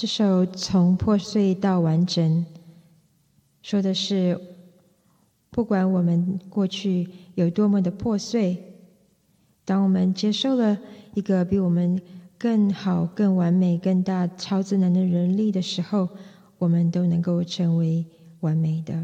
这首从破碎到完整，说的是，不管我们过去有多么的破碎，当我们接受了一个比我们更好、更完美、更大、超自然的能力的时候，我们都能够成为完美的。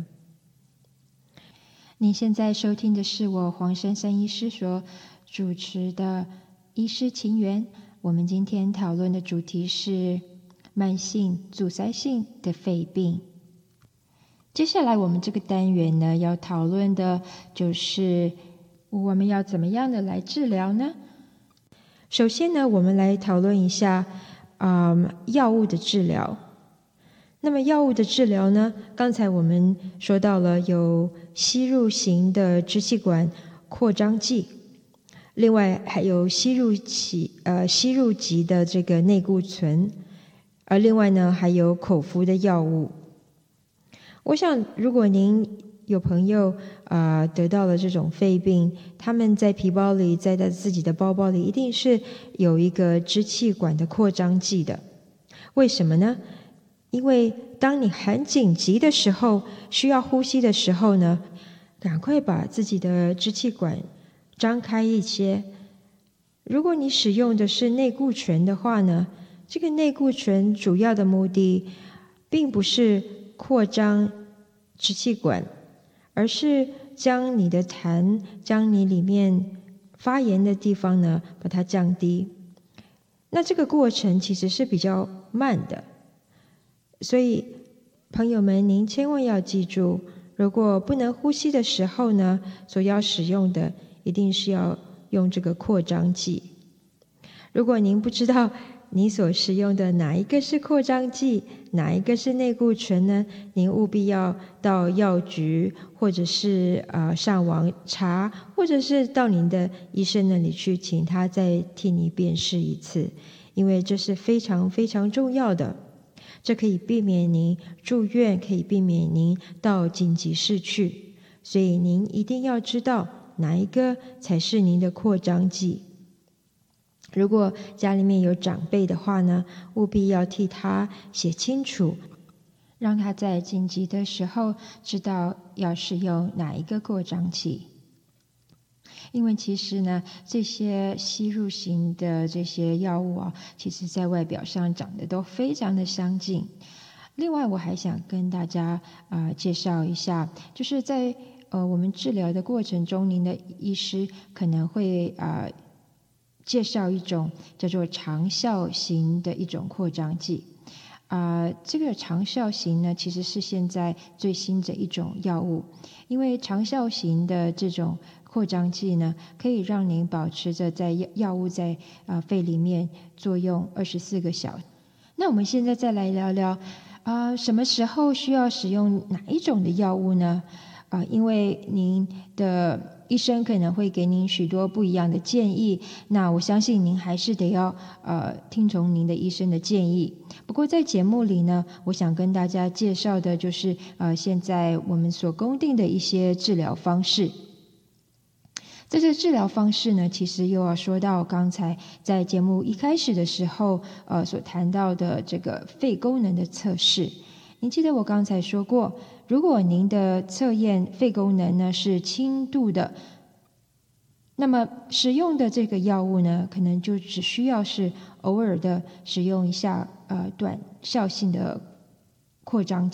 您现在收听的是我黄珊珊医师所主持的《医师情缘》。我们今天讨论的主题是慢性阻塞性的肺病。接下来我们这个单元呢，要讨论的就是我们要怎么样的来治疗呢？首先呢，我们来讨论一下药物的治疗。那么药物的治疗呢，刚才我们说到了有吸入型的支气管扩张剂，另外还有吸入级的这个类固醇，而另外呢还有口服的药物。我想如果您有朋友得到了这种肺病，他们在皮包里，在他自己的包包里一定是有一个支气管的扩张剂的。为什么呢？因为当你很紧急的时候，需要呼吸的时候呢，赶快把自己的支气管张开一些。如果你使用的是类固醇的话呢，这个类固醇主要的目的并不是扩张支气管，而是将你的痰，将你里面发炎的地方呢，把它降低。那这个过程其实是比较慢的，所以朋友们，您千万要记住，如果不能呼吸的时候呢，所要使用的一定是要用这个扩张剂。如果您不知道你所使用的哪一个是扩张剂，哪一个是类固醇呢？您务必要到药局，或者是上网查，或者是到您的医生那里去，请他再替你辨识一次，因为这是非常非常重要的。这可以避免您住院，可以避免您到紧急室去，所以您一定要知道哪一个才是您的扩张剂。如果家里面有长辈的话呢，务必要替他写清楚，让他在紧急的时候知道要使用哪一个扩张剂。因为其实呢，这些吸入型的这些药物其实在外表上长得都非常的相近。另外我还想跟大家介绍一下，就是在我们治疗的过程中，您的医师可能会介绍一种叫做长效型的一种扩张剂。这个长效型呢，其实是现在最新的一种药物，因为长效型的这种扩张剂呢，可以让您保持着在药物在肺里面作用24个小时。那我们现在再来聊聊什么时候需要使用哪一种的药物呢？因为您的医生可能会给您许多不一样的建议，那我相信您还是得要听从您的医生的建议。不过在节目里呢，我想跟大家介绍的就是现在我们所公定的一些治疗方式。在这个治疗方式呢，其实又要说到刚才在节目一开始的时候所谈到的这个肺功能的测试。您记得我刚才说过，如果您的测验肺功能呢是轻度的，那么使用的这个药物呢，可能就只需要是偶尔的使用一下短效性的扩张剂。